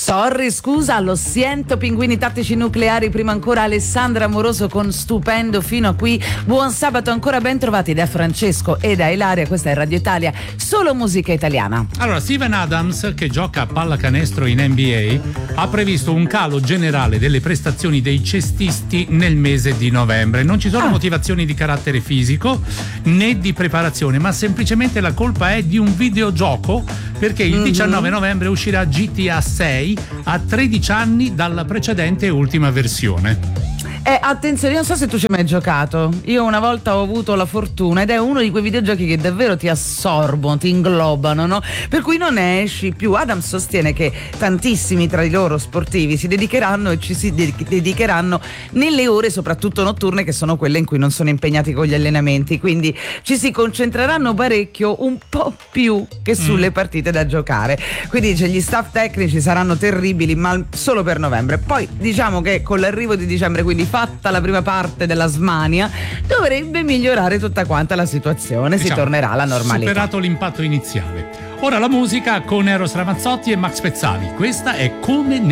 Sorry, scusa, lo siento, pinguini tattici nucleari. Prima ancora Alessandra Amoroso con Stupendo fino a qui. Buon sabato ancora, ben trovati da Francesco e da Ilaria. Questa è Radio Italia, solo musica italiana. Allora, Steven Adams, che gioca a pallacanestro in NBA, ha previsto un calo generale delle prestazioni dei cestisti nel mese di novembre. Non ci sono motivazioni di carattere fisico né di preparazione, ma semplicemente la colpa è di un videogioco, perché il 19 novembre uscirà GTA 6 a 13 anni dalla precedente e ultima versione. Attenzione, io non so se tu ci hai mai giocato. Io una volta ho avuto la fortuna, ed è uno di quei videogiochi che davvero ti assorbono, ti inglobano, no? Per cui non ne esci più. Adams sostiene che tantissimi tra i loro sportivi si dedicheranno e ci si dedicheranno nelle ore soprattutto notturne, che sono quelle in cui non sono impegnati con gli allenamenti, quindi ci si concentreranno parecchio, un po' più che sulle partite da giocare. Quindi dice, gli staff tecnici saranno terribili, ma solo per novembre. Poi diciamo che con l'arrivo di dicembre, quindi fatta la prima parte della smania, dovrebbe migliorare tutta quanta la situazione, diciamo, si tornerà alla normalità. Superato l'impatto iniziale. Ora la musica con Eros Ramazzotti e Max Pezzali. Questa è Come